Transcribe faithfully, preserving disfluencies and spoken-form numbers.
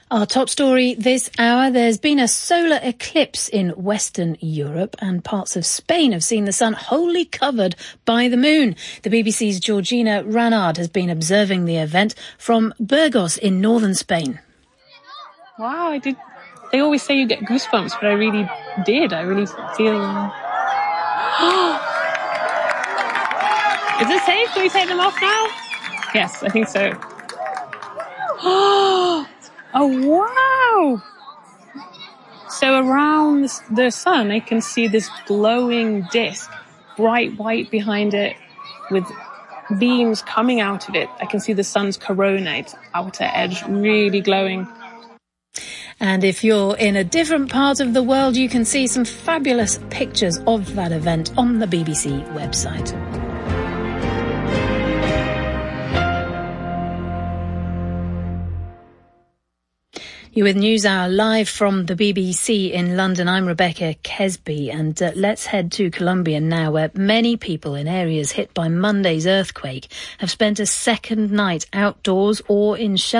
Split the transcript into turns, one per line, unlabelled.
Our top story this hour, there's been a solar eclipse in Western Europe and parts of Spain have seen the sun wholly covered by the moon. The B B C's Georgina Ranard has been observing the event from Burgos in northern Spain.
Wow, I did. They always say you get goosebumps, but I really did. I really feel... Is it safe? Can we take them off now? Yes, I think so. Oh, wow! So around the sun, I can see this glowing disc, bright white behind it, with beams coming out of it. I can see the sun's corona, its outer edge, really glowing.
And if you're in a different part of the world, you can see some fabulous pictures of that event on the B B C website. You're with NewsHour live from the B B C in London. I'm Rebecca Kesby, and uh, let's head to Colombia now, where many people in areas hit by Monday's earthquake have spent a second night outdoors or in shelter.